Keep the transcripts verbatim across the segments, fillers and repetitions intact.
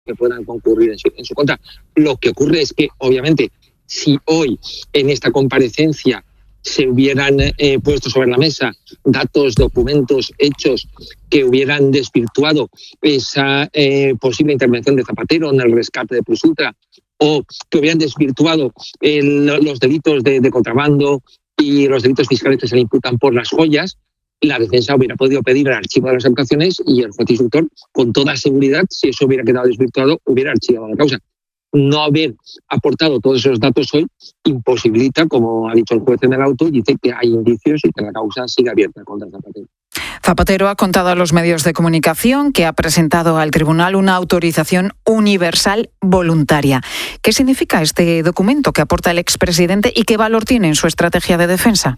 que puedan concurrir en su, en su contra. Lo que ocurre es que, obviamente, si hoy en esta comparecencia se hubieran eh, puesto sobre la mesa datos, documentos, hechos que hubieran desvirtuado esa eh, posible intervención de Zapatero en el rescate de Plus Ultra, o que hubieran desvirtuado el, los delitos de, de contrabando y los delitos fiscales que se le imputan por las joyas, la defensa hubiera podido pedir el archivo de las actuaciones y el juez instructor, con toda seguridad, si eso hubiera quedado desvirtuado, hubiera archivado la causa. No haber aportado todos esos datos hoy imposibilita, como ha dicho el juez en el auto, dice que hay indicios y que la causa sigue abierta contra Zapatero. Zapatero ha contado a los medios de comunicación que ha presentado al tribunal una autorización universal voluntaria. ¿Qué significa este documento que aporta el expresidente y qué valor tiene en su estrategia de defensa?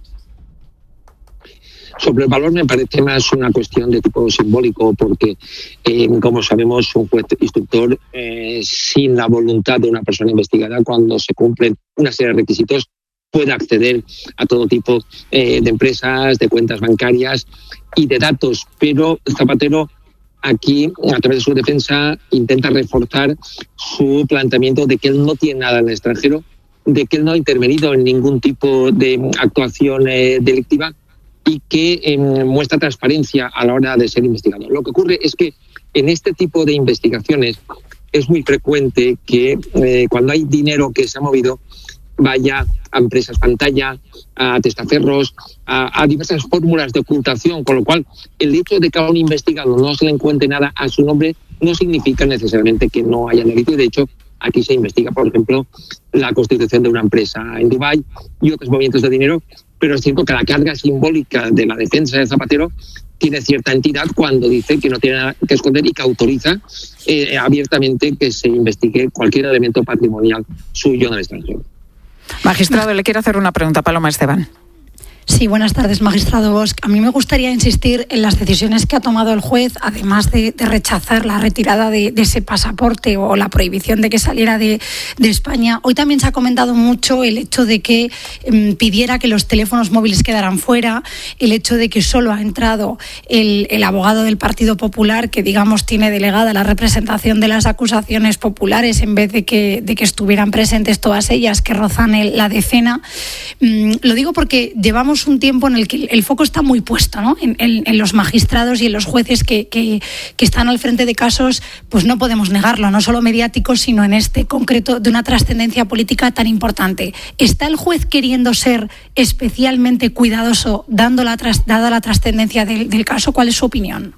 Sobre el valor me parece más una cuestión de tipo simbólico, porque, eh, como sabemos, un juez instructor, eh, sin la voluntad de una persona investigada, cuando se cumplen una serie de requisitos, puede acceder a todo tipo eh, de empresas, de cuentas bancarias y de datos. Pero Zapatero aquí, a través de su defensa, intenta reforzar su planteamiento de que él no tiene nada en el extranjero, de que él no ha intervenido en ningún tipo de actuación eh, delictiva, y que eh, muestra transparencia a la hora de ser investigado. Lo que ocurre es que en este tipo de investigaciones es muy frecuente que eh, cuando hay dinero que se ha movido vaya a empresas pantalla, a testaferros, a, a diversas fórmulas de ocultación, con lo cual el hecho de que a un investigado no se le encuentre nada a su nombre no significa necesariamente que no haya delito. De hecho, aquí se investiga, por ejemplo, la constitución de una empresa en Dubái y otros movimientos de dinero, pero es cierto que la carga simbólica de la defensa de Zapatero tiene cierta entidad cuando dice que no tiene nada que esconder y que autoriza eh, abiertamente que se investigue cualquier elemento patrimonial suyo en el extranjero. Magistrado, le quiero hacer una pregunta, Paloma Esteban. Sí, buenas tardes, magistrado Bosch. A mí me gustaría insistir en las decisiones que ha tomado el juez, además de, de rechazar la retirada de, de ese pasaporte o la prohibición de que saliera de, de España. Hoy también se ha comentado mucho el hecho de que eh, pidiera que los teléfonos móviles quedaran fuera, el hecho de que solo ha entrado el, el abogado del Partido Popular, que digamos tiene delegada la representación de las acusaciones populares en vez de que, de que estuvieran presentes todas ellas, que rozan el, la decena. Mm, lo digo porque llevamos un tiempo en el que el foco está muy puesto, ¿no? en, en, en los magistrados y en los jueces que, que, que están al frente de casos, pues no podemos negarlo, no solo mediáticos, sino en este concreto de una trascendencia política tan importante. ¿Está el juez queriendo ser especialmente cuidadoso dando la tras, dada la trascendencia del, del caso? ¿Cuál es su opinión?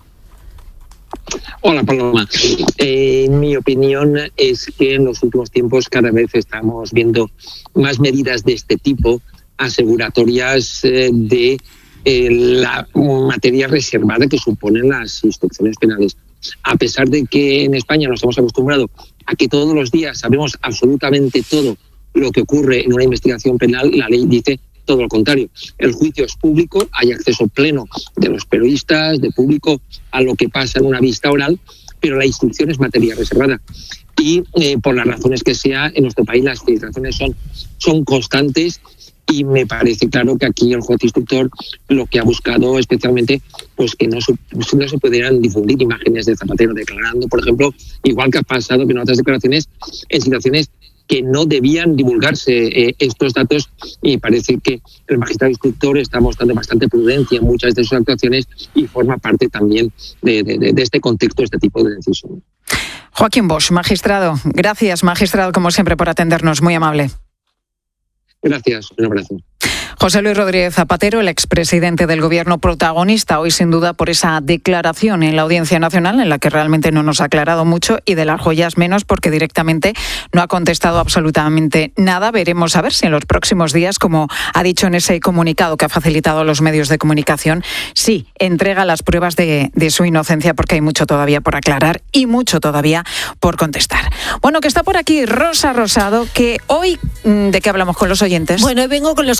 Hola, Paloma. Eh, mi opinión es que en los últimos tiempos cada vez estamos viendo más medidas de este tipo, aseguratorias eh, de eh, la materia reservada que suponen las instrucciones penales. A pesar de que en España nos hemos acostumbrado a que todos los días sabemos absolutamente todo lo que ocurre en una investigación penal, la ley dice todo lo contrario. El juicio es público, hay acceso pleno de los periodistas, de público, a lo que pasa en una vista oral, pero la instrucción es materia reservada. Y eh, por las razones que sea, en nuestro país las filtraciones son, son constantes. Y me parece claro que aquí el juez instructor lo que ha buscado especialmente, pues que no, no se pudieran difundir imágenes de Zapatero declarando, por ejemplo, igual que ha pasado en otras declaraciones, en situaciones que no debían divulgarse eh, estos datos, y parece que el magistrado instructor está mostrando bastante prudencia en muchas de sus actuaciones y forma parte también de, de, de este contexto, este tipo de decisión. Joaquín Bosch, magistrado. Gracias, magistrado, como siempre, por atendernos. Muy amable. Gracias, un abrazo. José Luis Rodríguez Zapatero, el expresidente del Gobierno, protagonista hoy sin duda por esa declaración en la Audiencia Nacional, en la que realmente no nos ha aclarado mucho, y de las joyas menos, porque directamente no ha contestado absolutamente nada. Veremos a ver si en los próximos días, como ha dicho en ese comunicado que ha facilitado a los medios de comunicación, sí entrega las pruebas de, de su inocencia, porque hay mucho todavía por aclarar y mucho todavía por contestar. Bueno, que está por aquí Rosa Rosado, que hoy, ¿de qué hablamos con los oyentes? Bueno, hoy vengo con los cromos de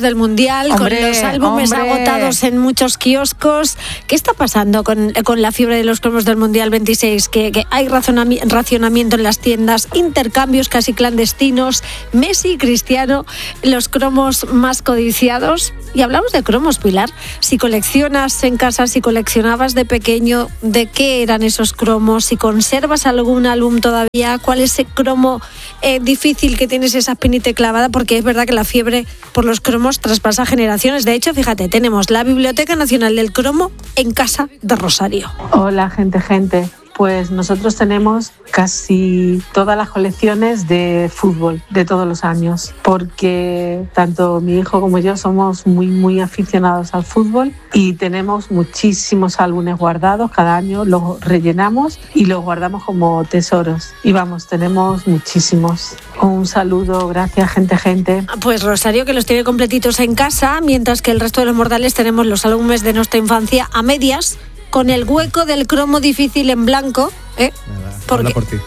del Mundial, hombre, con los álbumes hombre. agotados en muchos kioscos. ¿Qué está pasando con, con la fiebre de los cromos del Mundial veintiséis? Que, que hay razonami- racionamiento en las tiendas, intercambios casi clandestinos, Messi y Cristiano, los cromos más codiciados. Y hablamos de cromos, Pilar. Si coleccionas en casa, si coleccionabas de pequeño, ¿de qué eran esos cromos? Si conservas algún álbum todavía, ¿cuál es ese cromo eh, difícil que tienes esa espinita clavada? Porque es verdad que la fiebre por los cromos traspasa generaciones. De hecho, fíjate, tenemos la Biblioteca Nacional del Cromo en casa de Rosario. Hola, gente, gente. Pues nosotros tenemos casi todas las colecciones de fútbol de todos los años, porque tanto mi hijo como yo somos muy, muy aficionados al fútbol y tenemos muchísimos álbumes guardados. Cada año los rellenamos y los guardamos como tesoros. Y vamos, tenemos muchísimos. Un saludo, gracias, gente, gente. Pues Rosario, que los tiene completitos en casa, mientras que el resto de los mortales tenemos los álbumes de nuestra infancia a medias, con el hueco del cromo difícil en blanco, ¿eh? Nada, Porque... habla por ti.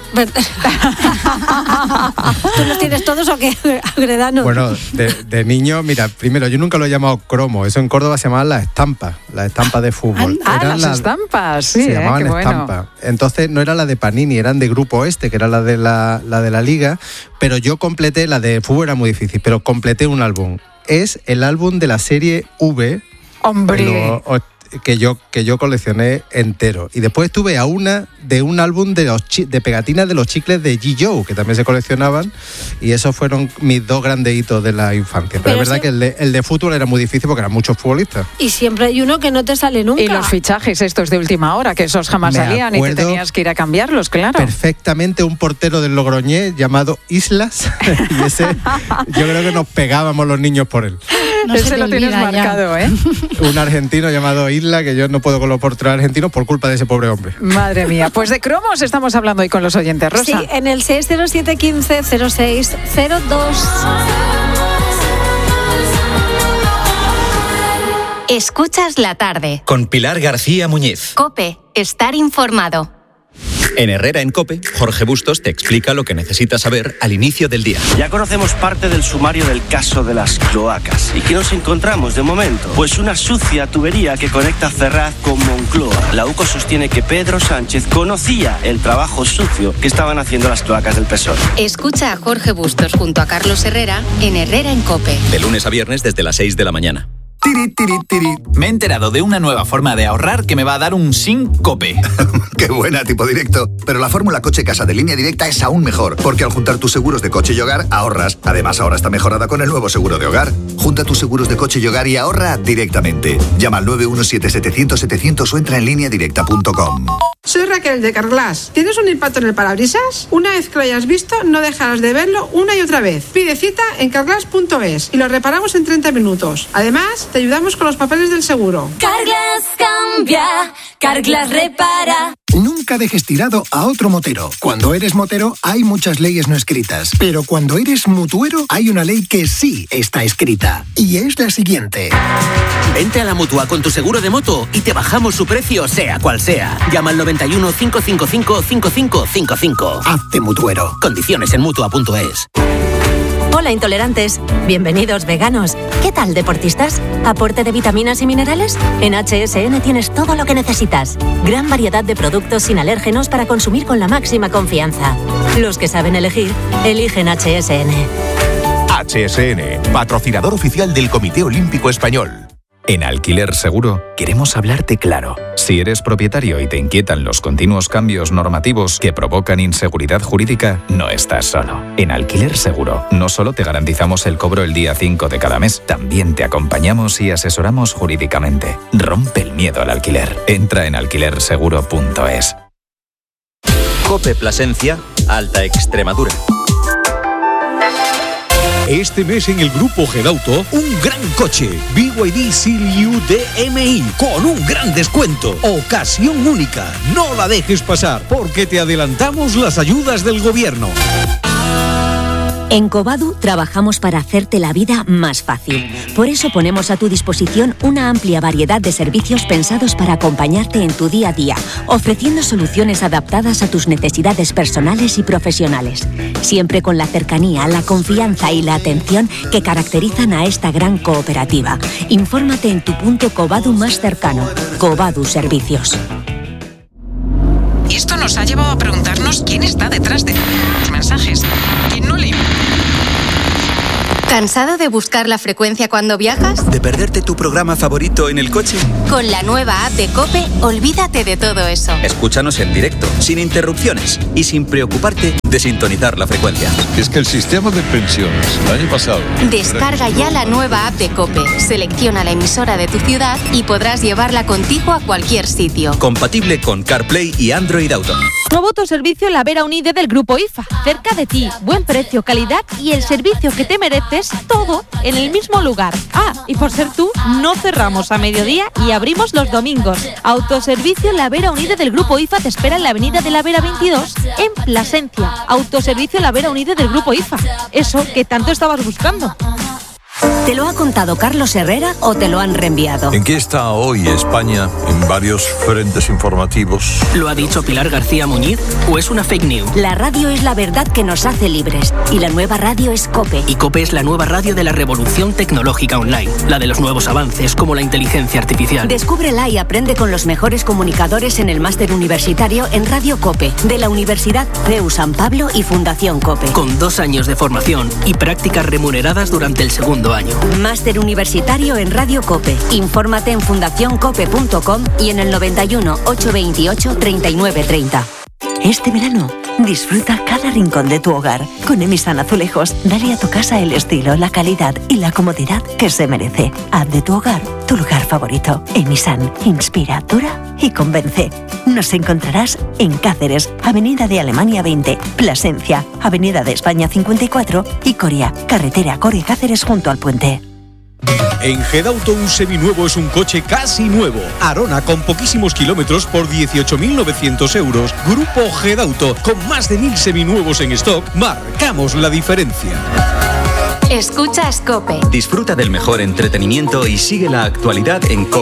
¿Tú los tienes todos o qué, Agredano? Bueno, de, de niño, mira, primero, yo nunca lo he llamado cromo. Eso en Córdoba se llamaban las estampas, las estampas de fútbol. Ah, Eran las estampas, sí, se eh, llamaban qué bueno. estampas. Entonces no era la de Panini, eran de Grupo Este, que era la de la, la de la Liga, pero yo completé, la de fútbol era muy difícil, pero completé un álbum. Es el álbum de la serie V. Hombre. Lo, que yo que yo coleccioné entero. Y después estuve a una de un álbum de los chi- de pegatinas de los chicles de G. Joe, que también se coleccionaban, y esos fueron mis dos grandes hitos de la infancia. Pero, Pero es verdad ese- que el de, el de fútbol era muy difícil porque eran muchos futbolistas. Y siempre hay uno que no te sale nunca. Y los fichajes estos de última hora, que esos jamás Me salían y te acuerdo tenías que ir a cambiarlos, claro. Perfectamente un portero del Logroñés llamado Islas, y ese yo creo que nos pegábamos los niños por él. No se Ese te lo tienes olvida ya. marcado, ¿eh? Un argentino llamado Isla, que yo no puedo con los porteros argentinos por culpa de ese pobre hombre. Madre mía, pues de cromos estamos hablando hoy con los oyentes, Rosa. Sí, en el seis cero siete uno cinco cero seis cero dos. Escuchas la tarde. Con Pilar García Muñiz. COPE, estar informado. En Herrera en COPE, Jorge Bustos te explica lo que necesitas saber al inicio del día. Ya conocemos parte del sumario del caso de las cloacas. ¿Y qué nos encontramos de momento? Pues una sucia tubería que conecta Ferraz con Moncloa. La UCO sostiene que Pedro Sánchez conocía el trabajo sucio que estaban haciendo las cloacas del P S O E. Escucha a Jorge Bustos junto a Carlos Herrera en Herrera en COPE. De lunes a viernes desde las seis de la mañana. Tiri, tiri, tiri. Me he enterado de una nueva forma de ahorrar que me va a dar un SINCOPE. ¡Qué buena, tipo directo! Pero la fórmula coche casa de Línea Directa es aún mejor, porque al juntar tus seguros de coche y hogar, ahorras. Además, ahora está mejorada con el nuevo seguro de hogar. Junta tus seguros de coche y hogar y ahorra directamente. Llama al nueve uno siete setecientos setecientos o entra en línea directa punto com. Soy Raquel de Carglass. ¿Tienes un impacto en el parabrisas? Una vez que lo hayas visto, no dejarás de verlo una y otra vez. Pide cita en carglass punto es y lo reparamos en treinta minutos. Además, te ayudamos con los papeles del seguro. Carglass cambia, Carglass repara. Nunca dejes tirado a otro motero. Cuando eres motero hay muchas leyes no escritas, pero cuando eres mutuero hay una ley que sí está escrita. Y es la siguiente. Vente a la Mutua con tu seguro de moto y te bajamos su precio sea cual sea. Llama al noventa y uno, cinco cinco cinco, cinco cinco cinco cinco. Hazte mutuero. Condiciones en mutua punto es. Hola intolerantes, bienvenidos veganos. ¿Qué tal deportistas? ¿Aporte de vitaminas y minerales? En H S N tienes todo lo que necesitas. Gran variedad de productos sin alérgenos para consumir con la máxima confianza. Los que saben elegir, eligen H S N. H S N, patrocinador oficial del Comité Olímpico Español. En Alquiler Seguro queremos hablarte claro. Si eres propietario y te inquietan los continuos cambios normativos que provocan inseguridad jurídica, no estás solo. En Alquiler Seguro no solo te garantizamos el cobro el día cinco de cada mes, también te acompañamos y asesoramos jurídicamente. Rompe el miedo al alquiler. Entra en alquiler seguro punto es. COPE Plasencia, Alta Extremadura. Este mes en el grupo Gedauto, un gran coche, B Y D Seal U D M I, con un gran descuento. Ocasión única, no la dejes pasar, porque te adelantamos las ayudas del gobierno. En Covadu trabajamos para hacerte la vida más fácil. Por eso ponemos a tu disposición una amplia variedad de servicios pensados para acompañarte en tu día a día, ofreciendo soluciones adaptadas a tus necesidades personales y profesionales. Siempre con la cercanía, la confianza y la atención que caracterizan a esta gran cooperativa. Infórmate en tu punto Covadu más cercano. Covadu Servicios. Y esto nos ha llevado a preguntarnos quién está detrás de los mensajes. ¿Quién no le... ¿Cansado de buscar la frecuencia cuando viajas? ¿De perderte tu programa favorito en el coche? Con la nueva app de COPE, olvídate de todo eso. Escúchanos en directo, sin interrupciones y sin preocuparte de sintonizar la frecuencia. Es que el sistema de pensiones, el año pasado... Descarga ya la nueva app de COPE, selecciona la emisora de tu ciudad y podrás llevarla contigo a cualquier sitio. Compatible con CarPlay y Android Auto. Nuevo autoservicio La Vera Unide del Grupo I F A. Cerca de ti, buen precio, calidad y el servicio que te mereces, todo en el mismo lugar. Ah, y por ser tú, no cerramos a mediodía y abrimos los domingos. Autoservicio La Vera Unide del Grupo I F A te espera en la avenida de La Vera veintidós en Plasencia. Autoservicio La Vera Unide del Grupo I F A. Eso que tanto estabas buscando. ¿Te lo ha contado Carlos Herrera o te lo han reenviado? ¿En qué está hoy España en varios frentes informativos? ¿Lo ha dicho Pilar García Muñiz o es una fake news? La radio es la verdad que nos hace libres y la nueva radio es COPE. Y COPE es la nueva radio de la revolución tecnológica online, la de los nuevos avances como la inteligencia artificial. Descúbrela y aprende con los mejores comunicadores en el máster universitario en Radio COPE de la Universidad C E U San Pablo y Fundación COPE. Con dos años de formación y prácticas remuneradas durante el segundo año. Máster universitario en Radio COPE. Infórmate en fundación cope punto com y en el noventa y uno, ochocientos veintiocho, treinta y nueve treinta. Este verano, disfruta cada rincón de tu hogar. Con Emisan Azulejos, dale a tu casa el estilo, la calidad y la comodidad que se merece. Haz de tu hogar tu lugar favorito. Emisan, inspira, dura y convence. Nos encontrarás en Cáceres, Avenida de Alemania veinte, Plasencia, Avenida de España cincuenta y cuatro y Coria, carretera Coria-Cáceres junto al puente. En Gedauto un seminuevo es un coche casi nuevo. Arona con poquísimos kilómetros por dieciocho mil novecientos euros. Grupo Gedauto con más de mil seminuevos en stock. Marcamos la diferencia. Escucha Scope. Disfruta del mejor entretenimiento y sigue la actualidad en COPE.